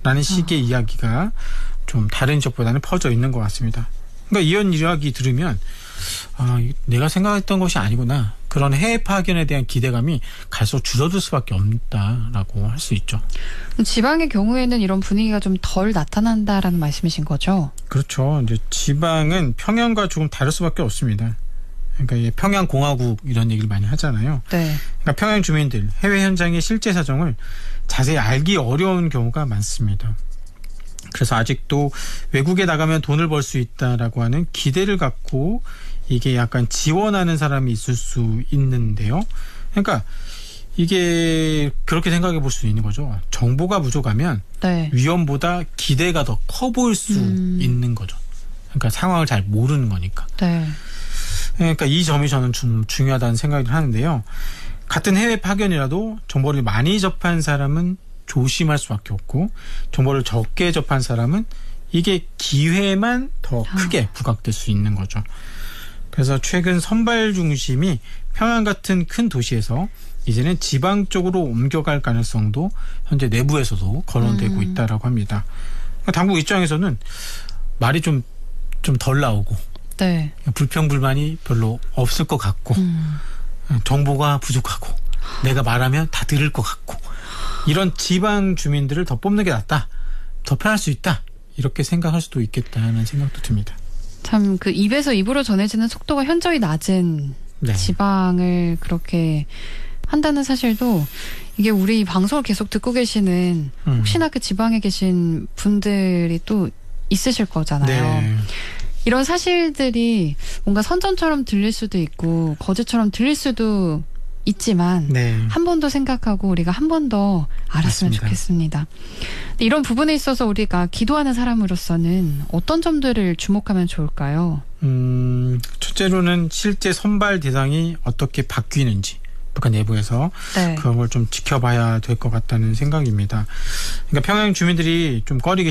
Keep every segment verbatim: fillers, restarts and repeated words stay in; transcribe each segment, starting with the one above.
라는 식의 어. 이야기가 좀 다른 지역보다는 퍼져 있는 것 같습니다. 그러니까 이런 이야기 들으면 아, 내가 생각했던 것이 아니구나. 그런 해외 파견에 대한 기대감이 갈수록 줄어들 수밖에 없다라고 할 수 있죠. 지방의 경우에는 이런 분위기가 좀 덜 나타난다라는 말씀이신 거죠? 그렇죠. 이제 지방은 평양과 조금 다를 수밖에 없습니다. 그러니까 평양공화국 이런 얘기를 많이 하잖아요. 네. 그러니까 평양 주민들 해외 현장의 실제 사정을 자세히 알기 어려운 경우가 많습니다. 그래서 아직도 외국에 나가면 돈을 벌 수 있다라고 하는 기대를 갖고 이게 약간 지원하는 사람이 있을 수 있는데요. 그러니까 이게 그렇게 생각해 볼 수 있는 거죠. 정보가 부족하면 네. 위험보다 기대가 더 커 보일 수 음. 있는 거죠. 그러니까 상황을 잘 모르는 거니까. 네. 그러니까 이 점이 저는 좀 중요하다는 생각을 하는데요. 같은 해외 파견이라도 정보를 많이 접한 사람은 조심할 수밖에 없고 정보를 적게 접한 사람은 이게 기회만 더 크게 부각될 수 있는 거죠. 그래서 최근 선발 중심이 평양 같은 큰 도시에서 이제는 지방 쪽으로 옮겨갈 가능성도 현재 내부에서도 거론되고 음. 있다라고 합니다. 당국 입장에서는 말이 좀, 좀 덜 나오고 네. 불평불만이 별로 없을 것 같고 음. 정보가 부족하고 내가 말하면 다 들을 것 같고 이런 지방 주민들을 더 뽑는 게 낫다. 더 편할 수 있다. 이렇게 생각할 수도 있겠다는 생각도 듭니다. 참 그 입에서 입으로 전해지는 속도가 현저히 낮은 네. 지방을 그렇게 한다는 사실도 이게 우리 방송을 계속 듣고 계시는 음. 혹시나 그 지방에 계신 분들이 또 있으실 거잖아요. 네. 이런 사실들이 뭔가 선전처럼 들릴 수도 있고 거짓처럼 들릴 수도 있지만 네. 한 번 더 생각하고 우리가 한 번 더 알았으면 맞습니다. 좋겠습니다. 이런 부분에 있어서 우리가 기도하는 사람으로서는 어떤 점들을 주목하면 좋을까요? 음, 첫째로는 실제 선발 대상이 어떻게 바뀌는지 북한 내부에서 네. 그런 걸 좀 지켜봐야 될 것 같다는 생각입니다. 그러니까 평양 주민들이 좀 꺼리기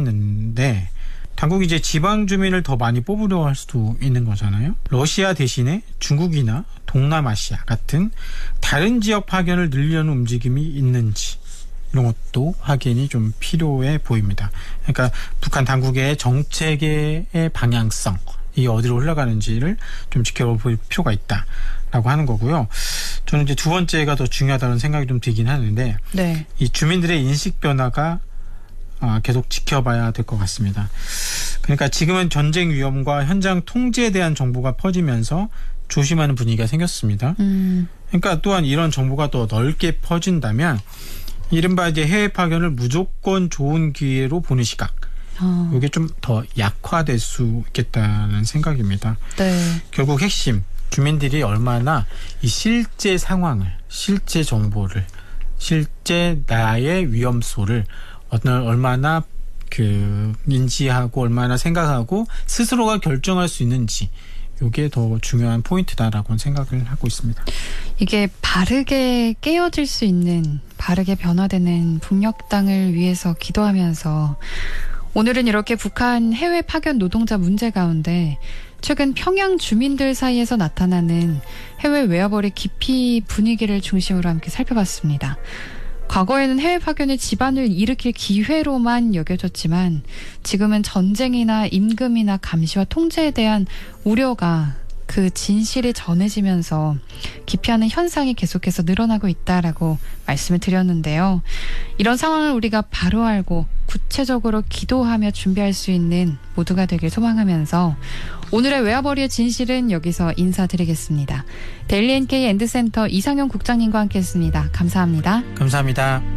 시작했는데 당국이 이제 지방 주민을 더 많이 뽑으려 할 수도 있는 거잖아요. 러시아 대신에 중국이나 동남아시아 같은 다른 지역 파견을 늘리려는 움직임이 있는지 이런 것도 확인이 좀 필요해 보입니다. 그러니까 북한 당국의 정책의 방향성, 이게 어디로 흘러가는지를 좀 지켜볼 필요가 있다라고 하는 거고요. 저는 이제 두 번째가 더 중요하다는 생각이 좀 들긴 하는데 네. 이 주민들의 인식 변화가 계속 지켜봐야 될 것 같습니다. 그러니까 지금은 전쟁 위험과 현장 통제에 대한 정보가 퍼지면서 조심하는 분위기가 생겼습니다. 음. 그러니까 또한 이런 정보가 더 넓게 퍼진다면 이른바 이제 해외 파견을 무조건 좋은 기회로 보는 시각, 어. 이게 좀 더 약화될 수 있겠다는 생각입니다. 네. 결국 핵심, 주민들이 얼마나 이 실제 상황을, 실제 정보를, 실제 나의 위험소를 얼마나 그 인지하고 얼마나 생각하고 스스로가 결정할 수 있는지 이게 더 중요한 포인트다라고 생각을 하고 있습니다. 이게 바르게 깨어질 수 있는 바르게 변화되는 북녘 땅을 위해서 기도하면서 오늘은 이렇게 북한 해외 파견 노동자 문제 가운데 최근 평양 주민들 사이에서 나타나는 해외 외화벌이 기피 분위기를 중심으로 함께 살펴봤습니다. 과거에는 해외 파견이 집안을 일으킬 기회로만 여겨졌지만 지금은 전쟁이나 임금이나 감시와 통제에 대한 우려가 그 진실이 전해지면서 기피하는 현상이 계속해서 늘어나고 있다라고 말씀을 드렸는데요. 이런 상황을 우리가 바로 알고 구체적으로 기도하며 준비할 수 있는 모두가 되길 소망하면서 오늘의 외화벌이의 진실은 여기서 인사드리겠습니다. 데일리 엔케이 엔드센터 이상용 국장님과 함께했습니다. 감사합니다. 감사합니다.